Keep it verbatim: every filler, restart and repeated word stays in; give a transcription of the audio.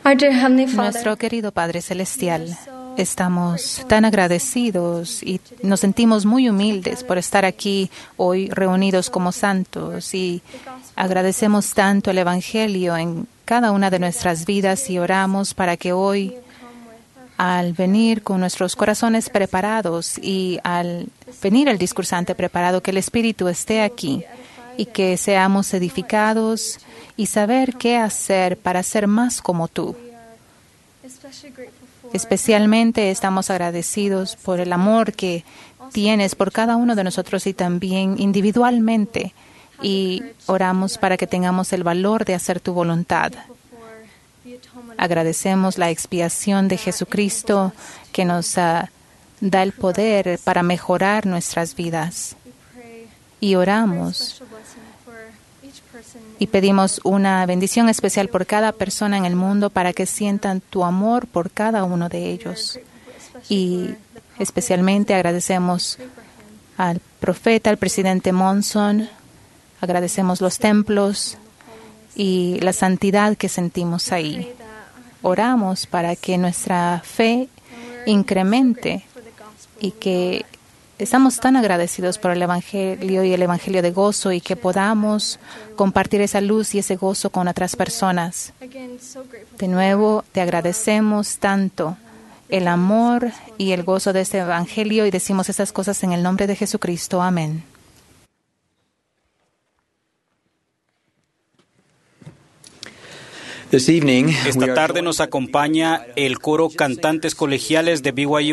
Our dear Heavenly Father, Nuestro querido Padre Celestial, estamos tan agradecidos y nos sentimos muy humildes por estar aquí hoy reunidos como santos y agradecemos tanto el Evangelio en cada una de nuestras vidas y oramos para que hoy, al venir con nuestros corazones preparados y al venir el discursante preparado, que el Espíritu esté aquí y que seamos edificados y saber qué hacer para ser más como tú. Especialmente estamos agradecidos por el amor que tienes por cada uno de nosotros y también individualmente. Y oramos para que tengamos el valor de hacer tu voluntad. Agradecemos la expiación de Jesucristo que nos uh, da el poder para mejorar nuestras vidas. Y oramos y pedimos una bendición especial por cada persona en el mundo para que sientan tu amor por cada uno de ellos. Y especialmente agradecemos al profeta, al presidente Monson, agradecemos los templos y la santidad que sentimos ahí. Oramos para que nuestra fe incremente y que estamos tan agradecidos por el Evangelio y el Evangelio de gozo y que podamos compartir esa luz y ese gozo con otras personas. De nuevo, te agradecemos tanto el amor y el gozo de este Evangelio y decimos esas cosas en el nombre de Jesucristo. Amén. Esta tarde nos acompaña el coro Cantantes Colegiales de B Y U.